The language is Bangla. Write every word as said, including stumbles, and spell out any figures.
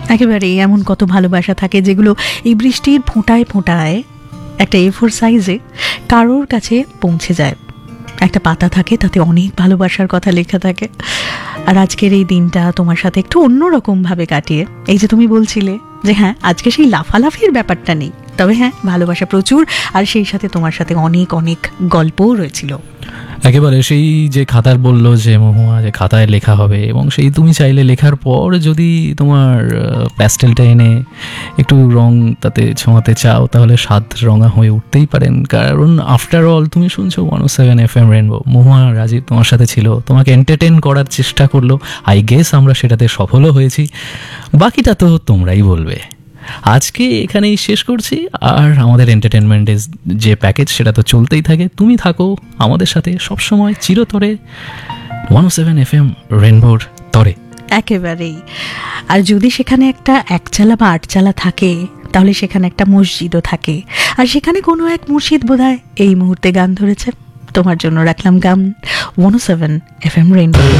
একেবারে এমন কত ভালোবাসা থাকে যেগুলো এই বৃষ্টির ফোঁটায় ফোঁটায় একটা এ ফোর সাইজে কারোর কাছে পৌঁছে যায়। একটা পাতা থাকে, তাতে অনেক ভালোবাসার কথা লেখা থাকে। আর আজকের এই দিনটা তোমার সাথে একটু অন্যরকমভাবে কাটিয়ে, এই যে তুমি বলছিলে যে হ্যাঁ আজকে সেই লাফালাফির ব্যাপারটা নেই, তবে হ্যাঁ ভালোবাসা প্রচুর, আর সেই সাথে তোমার সাথে অনেক অনেক গল্পও রয়েছিল। একেবারে সেই যে খাতার বললো যে মহুয়া যে খাতায় লেখা হবে, এবং সেই তুমি চাইলে লেখার পর যদি তোমার প্যাস্টেলটা এনে একটু রং তাতে ছোঁয়াতে চাও, তাহলে স্বাদ রঙা হয়ে উঠতেই পারেন। কারণ আফটার অল তুমি শুনছো ওয়ান ও সেভেন এফ এম রেনবো। মহুয়া রাজীব তোমার সাথে ছিল, তোমাকে এন্টারটেন করার চেষ্টা করলো। আই গেস আমরা সেটাতে সফলও হয়েছি, বাকিটা তো তোমরাই বলবে। আজকে এখানেই শেষ করছি, আর আমাদের এন্টারটেনমেন্টের যে প্যাকেজ সেটা তো চলতেই থাকে। তুমি থাকো আমাদের সাথে সবসময় চিরতরে ওয়ান ও সেভেন এফ এম রেনবোর তরে। একেবারেই। আর যদি সেখানে একটা একচালা বা আটচালা থাকে, তাহলে সেখানে একটা মসজিদও থাকে, আর সেখানে কোনো এক মুর্শিদ বোধহয় এই মুহূর্তে গান ধরেছে। তোমার জন্য রাখলাম গান ওয়ান ও সেভেন এফ এম রেনবো।